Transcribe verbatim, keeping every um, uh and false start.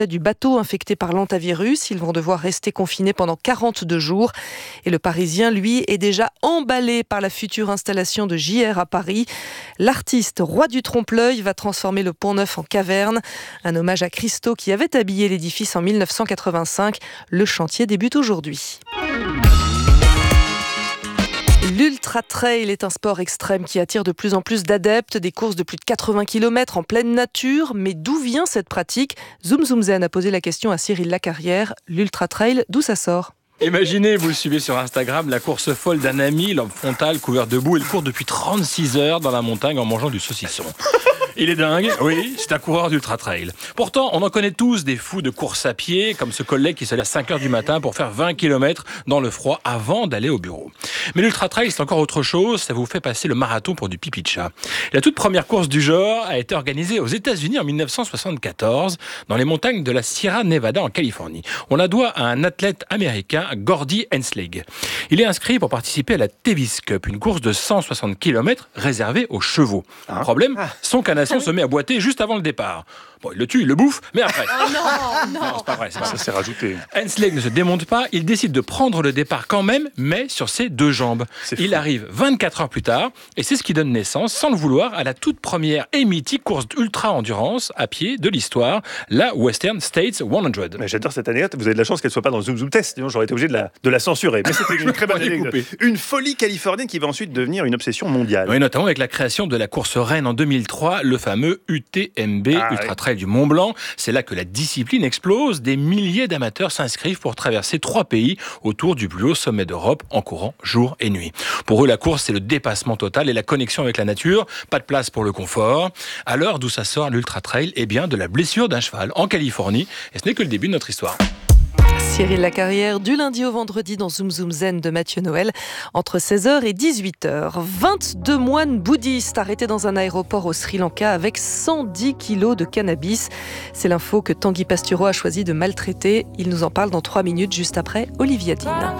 du bateau infecté par l'hantavirus. Ils vont devoir rester confinés pendant quarante-deux jours. Et le Parisien, lui, est déjà emballé par la future installation de J R à Paris. L'artiste roi du trompe-l'œil va transformer le Pont-Neuf en caverne. Un hommage à Christo qui avait habillé l'édifice en mille neuf cent quatre-vingt-cinq. Le chantier débute aujourd'hui. L'Ultra Trail est un sport extrême qui attire de plus en plus d'adeptes, des courses de plus de quatre-vingts kilomètres en pleine nature. Mais d'où vient cette pratique ? Zoom Zoom Zen a posé la question à Cyril Lacarrière. L'Ultra Trail, d'où ça sort ? Imaginez, vous le suivez sur Instagram, la course folle d'un ami, l'homme frontal, couvert de boue. Il court depuis trente-six heures dans la montagne en mangeant du saucisson. Il est dingue, oui, c'est un coureur d'ultra trail. Pourtant, on en connaît tous des fous de course à pied, comme ce collègue qui se lève à cinq heures du matin pour faire vingt kilomètres dans le froid avant d'aller au bureau. Mais l'ultra trail, c'est encore autre chose, ça vous fait passer le marathon pour du pipi de chat. La toute première course du genre a été organisée aux États-Unis en mille neuf cent soixante-quatorze, dans les montagnes de la Sierra Nevada en Californie. On la doit à un athlète américain, Gordy Henslig. Il est inscrit pour participer à la Davis Cup, une course de cent soixante kilomètres réservée aux chevaux. Hein Problème, son canasson se met à boiter juste avant le départ. Bon, il le tue, il le bouffe, mais après. Oh non, non. Non, c'est pas vrai, c'est pas Ça vrai. s'est rajouté. Henslig ne se démonte pas, il décide de prendre le départ quand même, mais sur ses deux jambes. C'est Il fou. arrive vingt-quatre heures plus tard, et c'est ce qui donne naissance, sans le vouloir, à la toute première et mythique course ultra-endurance à pied de l'histoire, la Western States cent. Mais j'adore cette anecdote. Vous avez de la chance qu'elle soit pas dans le Zoom Zoom Test. Sinon, j'aurais été obligé de la, de la censurer. Mais c'était une très bonne J'aurais anecdote. coupé. Une folie californienne qui va ensuite devenir une obsession mondiale. Oui, notamment avec la création de la course reine en deux mille trois, le fameux U T M B, Ah, Ultra oui. Trail du Mont Blanc. C'est là que la discipline explose. Des milliers d'amateurs s'inscrivent pour traverser trois pays autour du plus haut sommet d'Europe en courant jour et nuit. Pour eux, la course, c'est le dépassement total et la connexion avec la nature. Pas de place pour le confort. Alors, d'où ça sort l'Ultra Trail ? Eh bien, de la blessure d'un cheval en Californie. Et ce n'est que le début de notre histoire. Cyril Lacarrière, du lundi au vendredi dans Zoom Zoom Zen de Mathieu Noël, entre seize heures et dix-huit heures. vingt-deux moines bouddhistes arrêtés dans un aéroport au Sri Lanka avec cent dix kilos de cannabis. C'est l'info que Tanguy Pastureau a choisi de maltraiter. Il nous en parle dans trois minutes, juste après Olivia Dean.